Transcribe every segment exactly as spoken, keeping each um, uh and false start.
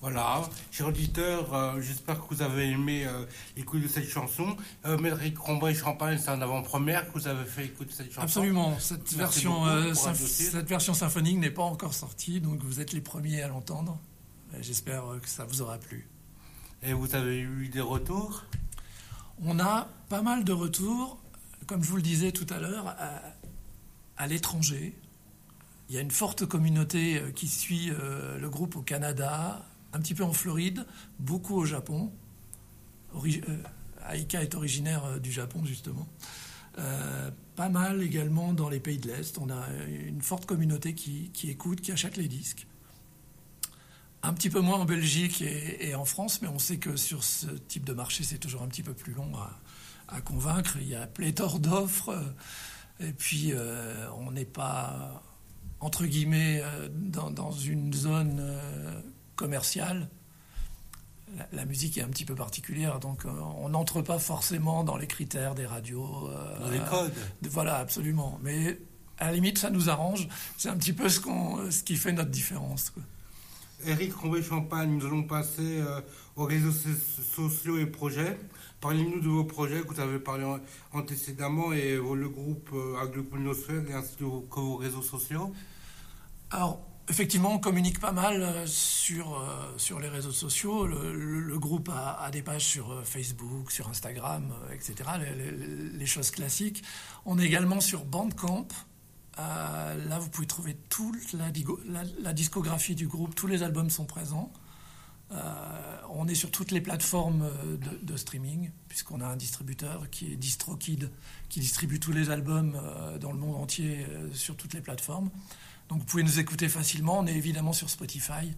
Voilà, chers auditeurs, euh, j'espère que vous avez aimé euh, l'écoute de cette chanson. Euh, Médéric Cambrai Champagne, c'est en avant-première que vous avez fait écouter cette chanson. Absolument, cette version, euh, symph- cette version symphonique n'est pas encore sortie, donc vous êtes les premiers à l'entendre. Et j'espère que ça vous aura plu. Et vous avez eu des retours ? On a pas mal de retours, comme je vous le disais tout à l'heure, à, à l'étranger. Il y a une forte communauté qui suit euh, le groupe au Canada, un petit peu en Floride, beaucoup au Japon. Ori- euh, Aika est originaire euh, du Japon, justement. Euh, pas mal également dans les pays de l'Est. On a une forte communauté qui, qui écoute, qui achète les disques. Un petit peu moins en Belgique et, et en France, mais on sait que sur ce type de marché, c'est toujours un petit peu plus long à, à convaincre. Il y a pléthore d'offres. Et puis, euh, on n'est pas, entre guillemets, euh, dans, dans une zone euh, commerciale. La, la musique est un petit peu particulière, donc euh, on n'entre pas forcément dans les critères des radios. Euh, dans les codes. Euh, voilà, absolument. Mais à la limite, ça nous arrange. C'est un petit peu ce, qu'on, ce qui fait notre différence, quoi. Éric Cambrai-Champagne, nous allons passer euh, aux réseaux sociaux et projets. Parlez-nous de vos projets que vous avez parlé antécédemment et euh, le groupe euh, Agloponosphère et ainsi que vos réseaux sociaux. Alors, effectivement, on communique pas mal sur, euh, sur les réseaux sociaux. Le, le, le groupe a, a des pages sur Facebook, sur Instagram, euh, et cetera, les, les, les choses classiques. On est également sur Bandcamp. Euh, là, vous pouvez trouver toute la, la, la discographie du groupe. Tous les albums sont présents. Euh, on est sur toutes les plateformes de, de streaming, puisqu'on a un distributeur qui est DistroKid, qui distribue tous les albums euh, dans le monde entier euh, sur toutes les plateformes. Donc vous pouvez nous écouter facilement. On est évidemment sur Spotify.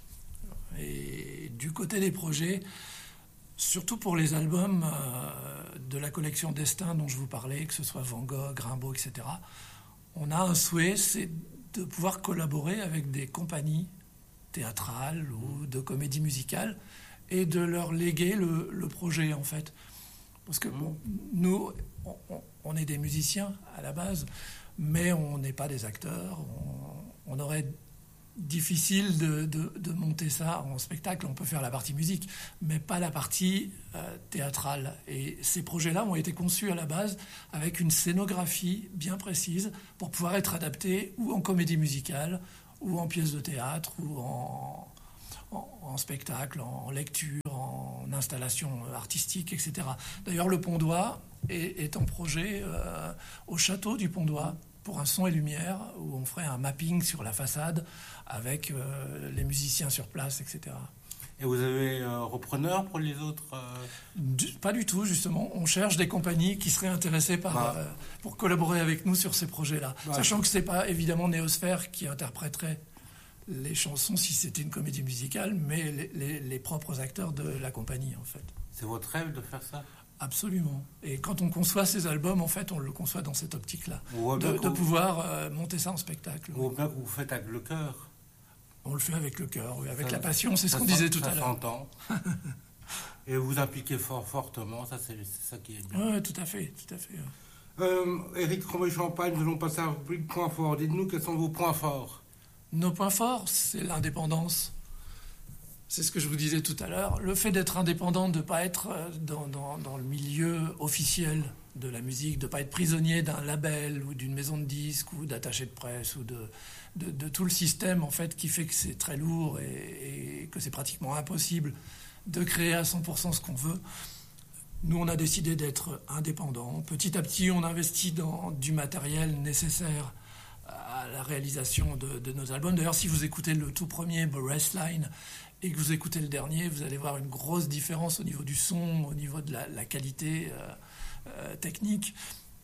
Et du côté des projets, surtout pour les albums euh, de la collection Destin dont je vous parlais, que ce soit Van Gogh, Rimbaud, et cetera, on a un souhait, c'est de pouvoir collaborer avec des compagnies théâtrales ou de comédie musicale et de leur léguer le, le projet, en fait. Parce que bon, nous, on, on est des musiciens à la base, mais on n'est pas des acteurs. On, on aurait difficile de, de, de monter ça en spectacle. On peut faire la partie musique, mais pas la partie euh, théâtrale. Et ces projets-là ont été conçus à la base avec une scénographie bien précise pour pouvoir être adaptés ou en comédie musicale, ou en pièce de théâtre, ou en, en, en spectacle, en lecture, en installation artistique, et cetera. D'ailleurs, le Pont-d'Oie est, est en projet euh, au château du Pont-d'Oie pour un son et lumière, où on ferait un mapping sur la façade avec euh, les musiciens sur place, et cetera. Et vous avez euh, repreneur pour les autres euh... du, Pas du tout, justement. On cherche des compagnies qui seraient intéressées par, bah. euh, pour collaborer avec nous sur ces projets-là. Bah. Sachant que ce n'est pas évidemment Néosphère qui interpréterait les chansons si c'était une comédie musicale, mais les, les, les propres acteurs de la compagnie, en fait. C'est votre rêve de faire ça ? Absolument. Et quand on conçoit ces albums, en fait, on le conçoit dans cette optique-là, de, de pouvoir euh, monter ça en spectacle. Ou bien que vous faites avec le cœur. On le fait avec le cœur, oui, avec ça, la passion, c'est ce qu'on sent, disait tout ça à l'heure. S'entend. Et vous impliquez fort, fortement, ça c'est, c'est ça qui est bien. Oui, tout à fait, tout à fait. Euh, Éric Cambrai-Champagne, nous allons passer à la rubrique points forts. Dites-nous quels sont vos points forts. Nos points forts, c'est l'indépendance. C'est ce que je vous disais tout à l'heure. Le fait d'être indépendant, de ne pas être dans, dans, dans le milieu officiel de la musique, de ne pas être prisonnier d'un label ou d'une maison de disques ou d'attaché de presse ou de, de, de tout le système en fait, qui fait que c'est très lourd et, et que c'est pratiquement impossible de créer à cent pour cent ce qu'on veut. Nous, on a décidé d'être indépendants. Petit à petit, on investit dans du matériel nécessaire à la réalisation de, de nos albums. D'ailleurs, si vous écoutez le tout premier, Boris Line, et que vous écoutez le dernier, vous allez voir une grosse différence au niveau du son, au niveau de la, la qualité euh, euh, technique.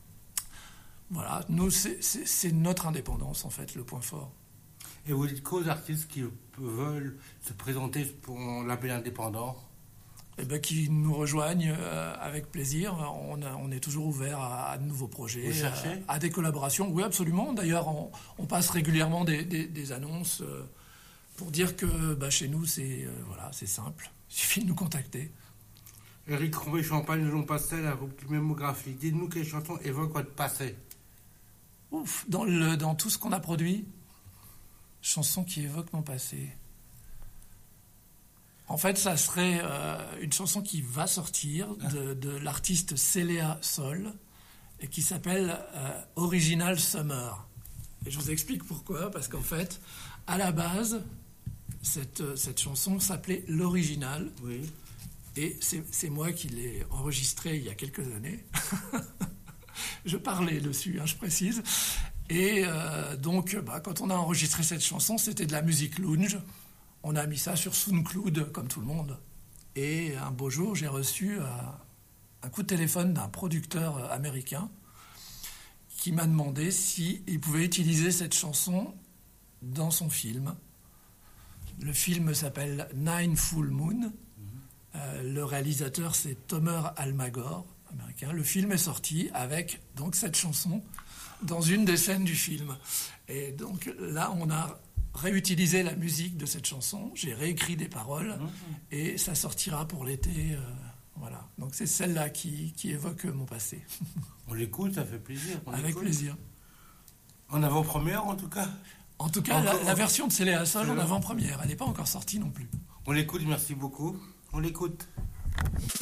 Voilà, nous, c'est, c'est, c'est notre indépendance, en fait, le point fort. Et vous dites qu'aux artistes qui veulent se présenter pour un label indépendant, eh ben, qui nous rejoignent euh, avec plaisir. On, a, on est toujours ouvert à, à de nouveaux projets, vous cherchez à, à des collaborations. Oui, absolument. D'ailleurs, on, on passe régulièrement des, des, des annonces euh, pour dire que bah, chez nous, c'est, euh, voilà, c'est simple. Il suffit de nous contacter. Éric Cambrai-Champagne, nous allons passer à la rubrique mémographie. Dites-nous quelle chanson évoque votre passé. Ouf, dans, le, dans tout ce qu'on a produit, chanson qui évoque mon passé. En fait, ça serait euh, une chanson qui va sortir de, de l'artiste Céléa Sol et qui s'appelle euh, Original Summer. Et je vous explique pourquoi, parce qu'en fait, à la base, cette, cette chanson s'appelait L'Original. Oui. Et c'est, c'est moi qui l'ai enregistrée il y a quelques années. Je parlais dessus, hein, je précise. Et euh, donc, bah, quand on a enregistré cette chanson, c'était de la musique lounge. On a mis ça sur SoundCloud, comme tout le monde. Et un beau jour, j'ai reçu euh, un coup de téléphone d'un producteur américain qui m'a demandé s'il pouvait utiliser cette chanson dans son film. Le film s'appelle Nine Full Moon. Euh, le réalisateur, c'est Tomer Almagor, américain. Le film est sorti avec donc cette chanson dans une des scènes du film. Et donc là, on a réutilisé la musique de cette chanson. J'ai réécrit des paroles mmh. et ça sortira pour l'été. Euh, voilà. Donc c'est celle-là qui, qui évoque mon passé. On l'écoute, ça fait plaisir. On avec l'écoute. plaisir. En avant-première, en tout cas. En tout cas, Encore, la, la version de Céléa Sol en avant-première. Elle n'est pas encore sortie non plus. On l'écoute, merci beaucoup. On l'écoute.